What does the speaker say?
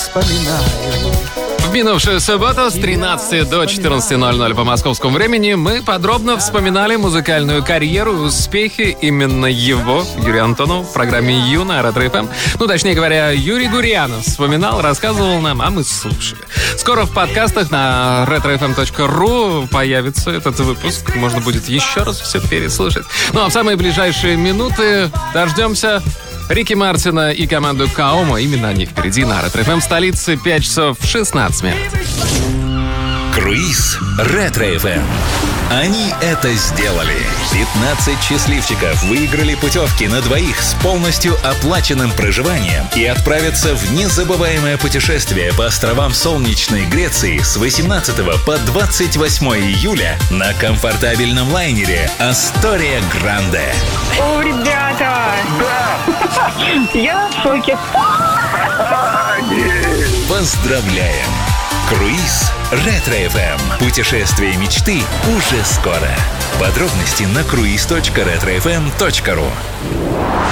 вспоминаю. В минувшую субботу с 13 до 14:00 по московскому времени мы подробно вспоминали музыкальную карьеру и успехи именно его, Юрия Антонова, в программе «Ю» на Ретро-ФМ. Ну, точнее говоря, Юрий Гурьянов вспоминал, рассказывал нам, а мы слушали. Скоро в подкастах на retrofm.ru появится этот выпуск. Можно будет еще раз все переслушать. Ну, а в самые ближайшие минуты дождемся Рики Мартина и команду Каомо. Именно они впереди на Ретро-ФМ, столице, 5 часов 16 минут. Круиз Ретро-ФМ. Они это сделали. 15 счастливчиков выиграли путевки на двоих с полностью оплаченным проживанием и отправятся в незабываемое путешествие по островам солнечной Греции с 18 по 28 июля на комфортабельном лайнере «Астория Гранде». О, ребята! Я в шоке. Поздравляем! Круиз Ретро-ФМ. Путешествие мечты уже скоро. Подробности на cruise.retrofm.ru.